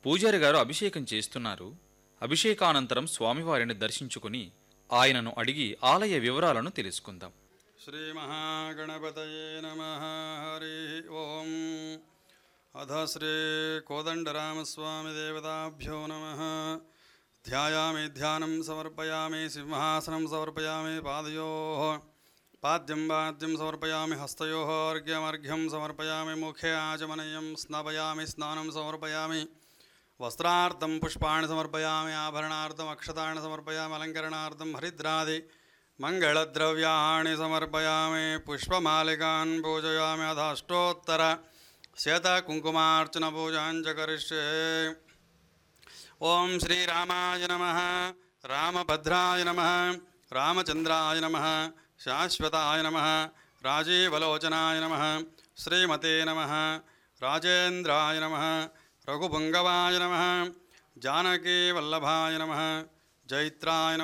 పూజారి గారు అభిషేకం చేస్తున్నారు. అభిషేకానంతరం స్వామివారిని దర్శించుకుని ఆయనను అడిగి ఆలయ వివరాలను తెలుసుకుందాం. శ్రీ మహాగణపతయే నమః. హరి ఓం. అధ శ్రీ కోదండరామస్వామి దేవతాభ్యో నమః. ధ్యాయామి, ధ్యానం సమర్పయామి, సింహాసనం సమర్పయామి, పాదయోః పాద్యం వాద్యం సమర్పయామి, హస్తయోః అర్ఘ్యమర్ఘ్యం సమర్పయామి, ముఖే ఆచమనీయం స్నాపయామి, స్నానం సమర్పయామి, వస్త్రార్థం పుష్పాణి సమర్పయామి, ఆభరణార్థం అక్షతాన్ని సమర్పయామి, అలంకరణార్థం హరిద్రాది మంగళద్రవ్యాణి సమర్పయామి, పుష్పమాలికాన్ పూజయామి, అథ అష్టోత్తర శతకుంకుమార్చన పూజాంచ కరిష్యే. ఓం శ్రీరామాయ నమః, రామభద్రాయ నమః, రామచంద్రాయ నమః, శాశ్వతాయ నమః, రాజీవలోచనాయ నమః, శ్రీమతే నమః, రాజేంద్రాయ నమః, రఘుపుంగవాయ నమః, జానకీవల్లభాయ నమః, జైత్రాయ నమః.